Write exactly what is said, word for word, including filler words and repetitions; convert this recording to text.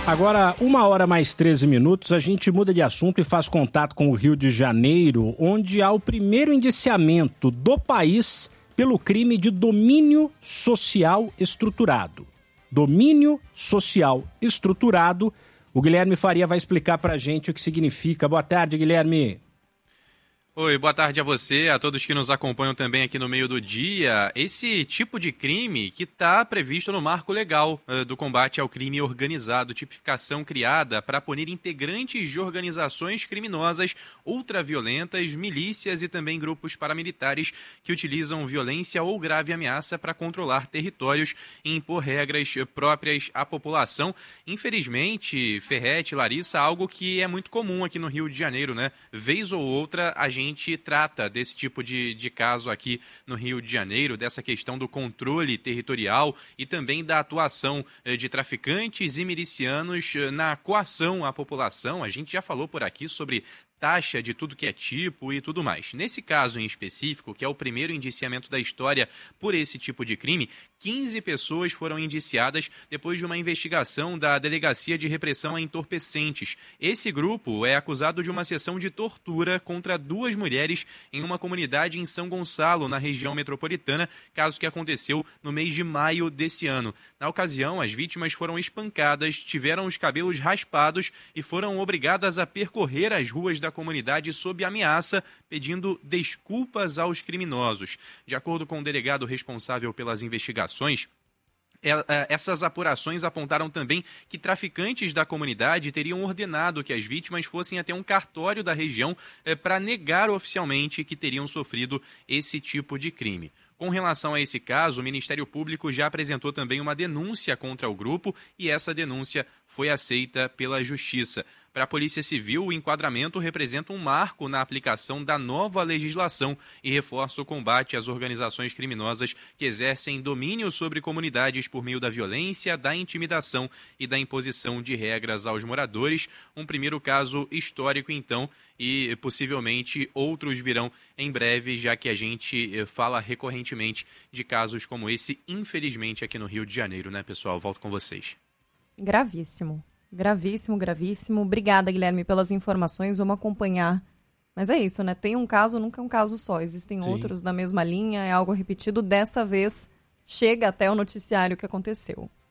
Agora, uma hora mais treze minutos, a gente muda de assunto e faz contato com o Rio de Janeiro, onde há o primeiro indiciamento do país pelo crime de domínio social estruturado. Domínio social estruturado. O Guilherme Faria vai explicar pra gente o que significa. Boa tarde, Guilherme. Oi, boa tarde a você, a todos que nos acompanham também aqui no meio do dia. Esse tipo de crime que está previsto no marco legal uh, do combate ao crime organizado, tipificação criada para punir integrantes de organizações criminosas ultraviolentas, milícias e também grupos paramilitares que utilizam violência ou grave ameaça para controlar territórios e impor regras próprias à população. Infelizmente, Ferretti, Larissa, algo que é muito comum aqui no Rio de Janeiro, né? Vez ou outra a gente A gente trata desse tipo de, de caso aqui no Rio de Janeiro, dessa questão do controle territorial e também da atuação eh, de traficantes e milicianos eh, na coação à população. A gente já falou por aqui sobre taxa de tudo que é tipo e tudo mais. Nesse caso em específico, que é o primeiro indiciamento da história por esse tipo de crime, quinze pessoas foram indiciadas depois de uma investigação da Delegacia de Repressão a Entorpecentes. Esse grupo é acusado de uma sessão de tortura contra duas mulheres em uma comunidade em São Gonçalo, na região metropolitana, caso que aconteceu no mês de maio desse ano. Na ocasião, as vítimas foram espancadas, tiveram os cabelos raspados e foram obrigadas a percorrer as ruas da da comunidade sob ameaça, pedindo desculpas aos criminosos. De acordo com o delegado responsável pelas investigações, essas apurações apontaram também que traficantes da comunidade teriam ordenado que as vítimas fossem até um cartório da região eh, para negar oficialmente que teriam sofrido esse tipo de crime. Com relação a esse caso, o Ministério Público já apresentou também uma denúncia contra o grupo e essa denúncia foi aceita pela Justiça. Para a Polícia Civil, o enquadramento representa um marco na aplicação da nova legislação e reforça o combate às organizações criminosas que exercem domínio sobre comunidades por meio da violência, da intimidação e da imposição de regras aos moradores. Um primeiro caso histórico, então, e possivelmente outros virão em breve, já que a gente fala recorrentemente de casos como esse, infelizmente, aqui no Rio de Janeiro, né, pessoal? Volto com vocês. Gravíssimo. Gravíssimo, gravíssimo. Obrigada, Guilherme, pelas informações. Vamos acompanhar. Mas é isso, né? Tem um caso, nunca é um caso só. Existem Sim. outros na mesma linha, é algo repetido. Dessa vez, chega até o noticiário que aconteceu.